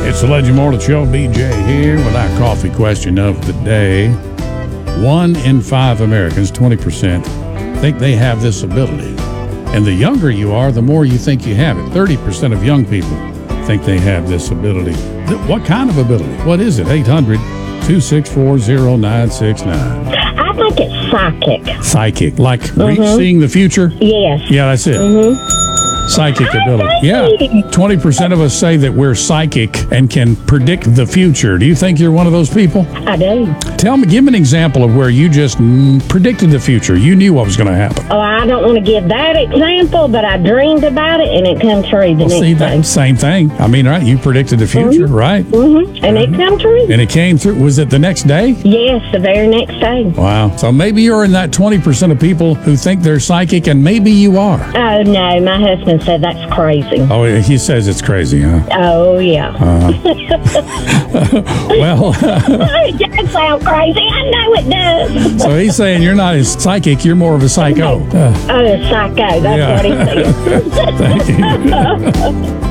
It's the Legend Mortal Show. BJ here with our coffee question of the day. 1 in 5 Americans, 20%, think they have this ability. And the younger you are, the more you think you have it. 30% of young people think they have this ability. What kind of ability? What is it? 800-264-0969. I think it's psychic. Psychic. Like seeing the future? Yes. Yeah, that's it. Psychic ability. Yeah. 20% of us say that we're psychic and can predict the future. Do you think you're one of those people? I do. Give me an example of where you just predicted the future. You knew what was going to happen. Oh, I don't want to give that example, but I dreamed about it and it come true the next day. Same thing. I mean, right? You predicted the future, right? And it come true. And it came through. Was it the next day? Yes, the very next day. Wow. So maybe you're in that 20% of people who think they're psychic, and maybe you are. Oh, no. My husband said that's crazy. Oh, he says it's crazy, huh? Oh, yeah. Well, It does sound crazy. I know it does. so he's saying you're not as psychic, you're more of a psycho. Oh, psycho. That's what he said. Thank you.